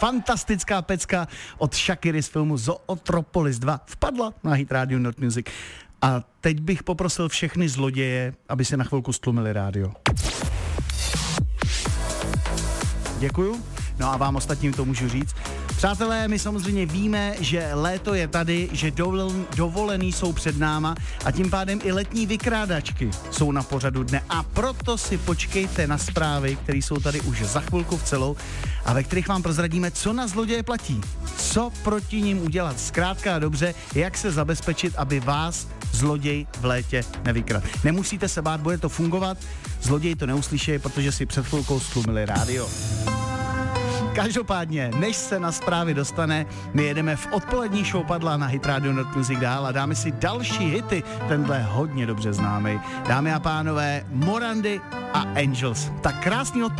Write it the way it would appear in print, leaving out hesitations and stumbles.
fantastická pecka od Shakiry z filmu Zootropolis 2 vpadla na Hit Radio Not Music. A teď bych poprosil všechny zloděje, aby se na chvilku stlumili rádio. Děkuju. No a vám ostatním to můžu říct. Přátelé, my samozřejmě víme, že léto je tady, že dovolený jsou před náma a tím pádem i letní vykrádačky jsou na pořadu dne a proto si počkejte na zprávy, které jsou tady už za chvilku v celou a ve kterých vám prozradíme, co na zloděje platí, co proti nim udělat, zkrátka a dobře, jak se zabezpečit, aby vás zloděj v létě nevykradl. Nemusíte se bát, bude to fungovat, zloději to neuslyšejí, protože si před chvilkou stlumili rádio. Každopádně, než se na zprávy dostane, my jedeme v odpolední show Padla na Hit Radio Not Music dál a dáme si další hity, tenhle hodně dobře známý. Dámy a pánové, Morandy a Angels. Tak krásný odpoledne.